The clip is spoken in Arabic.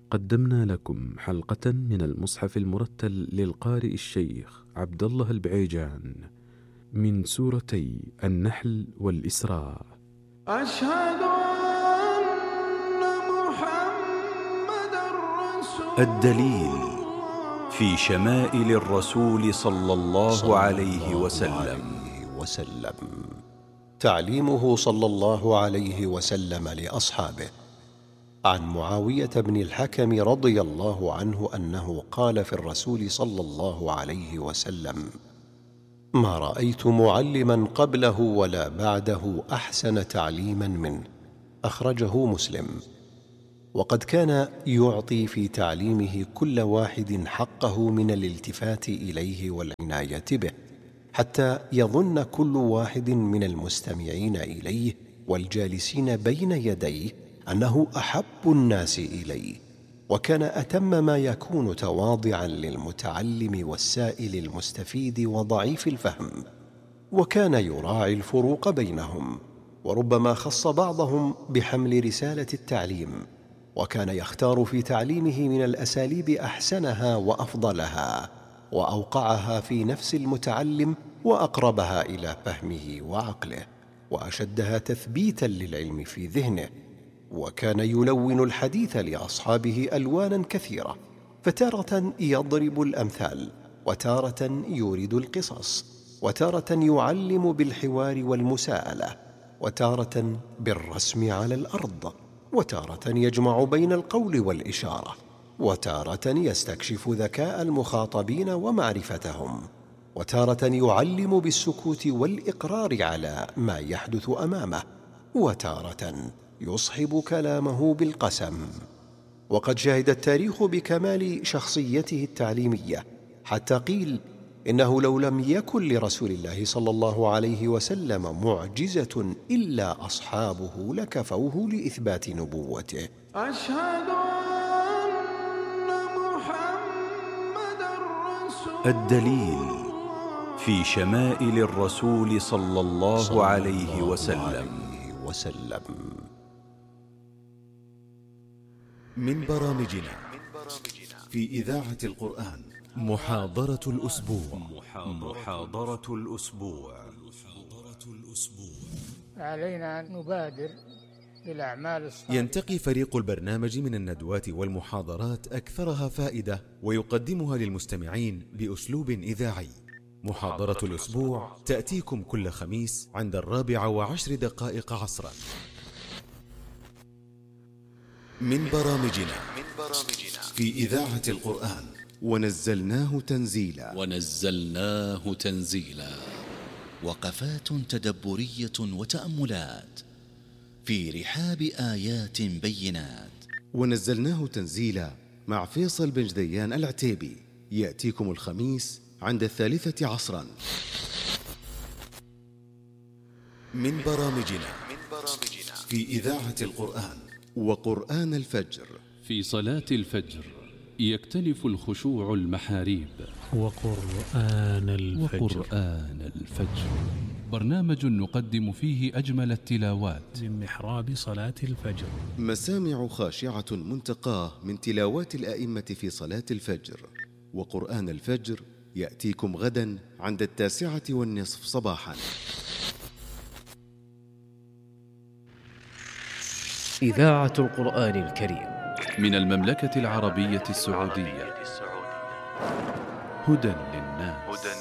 قدمنا لكم حلقة من المصحف المرتل للقارئ الشيخ عبد الله البعيجان من سورتي النحل والإسراء. أشهد أن محمدًا رسول الدليل في شمائل الرسول صلى الله عليه وسلم. تعليمه صلى الله عليه وسلم لأصحابه. عن معاوية بن الحكم رضي الله عنه أنه قال في الرسول صلى الله عليه وسلم: ما رأيت معلما قبله ولا بعده أحسن تعليما منه. أخرجه مسلم. وقد كان يعطي في تعليمه كل واحد حقه من الالتفات إليه والعناية به، حتى يظن كل واحد من المستمعين إليه والجالسين بين يديه أنه أحب الناس إليه. وكان أتم ما يكون تواضعا للمتعلم والسائل المستفيد وضعيف الفهم، وكان يراعي الفروق بينهم، وربما خص بعضهم بحمل رسالة التعليم، وكان يختار في تعليمه من الأساليب أحسنها وأفضلها وأوقعها في نفس المتعلم وأقربها إلى فهمه وعقله وأشدها تثبيتا للعلم في ذهنه. وكان يلون الحديث لأصحابه ألوانا كثيرة، فتارة يضرب الأمثال، وتارة يورد القصص، وتارة يعلم بالحوار والمساءلة، وتارة بالرسم على الأرض، وتارة يجمع بين القول والإشارة، وتارة يستكشف ذكاء المخاطبين ومعرفتهم، وتارة يعلم بالسكوت والإقرار على ما يحدث أمامه، وتارة يصحب كلامه بالقسم. وقد شهد التاريخ بكمال شخصيته التعليمية، حتى قيل إنه لو لم يكن لرسول الله صلى الله عليه وسلم معجزة إلا أصحابه لكفوه لإثبات نبوته. أشهد أن محمدًا رسول الدليل في شمائل الرسول صلى الله عليه وسلم. من برامجنا في إذاعة القرآن محاضرة الأسبوع. علينا أن نبادر بالأعمال الصالحة. ينتقي فريق البرنامج من الندوات والمحاضرات أكثرها فائدة، ويقدمها للمستمعين بأسلوب إذاعي. محاضرة الأسبوع تأتيكم كل خميس عند 4:10 عصرا. من برامجنا في إذاعة القرآن ونزلناه تنزيلا. وقفات تدبرية وتأملات في رحاب آيات بينات. ونزلناه تنزيلا مع فيصل بن جديان العتيبي، يأتيكم الخميس عند 3 عصرا. من برامجنا في إذاعة القرآن وقرآن الفجر. في صلاة الفجر يكتنف الخشوع المحاريب. وقرآن الفجر برنامج نقدم فيه أجمل التلاوات من محراب صلاة الفجر. مسامع خاشعة منتقاه من تلاوات الأئمة في صلاة الفجر. وقرآن الفجر يأتيكم غدا عند 9:30 صباحا. إذاعة القرآن الكريم من المملكة العربية السعودية. هدى للناس.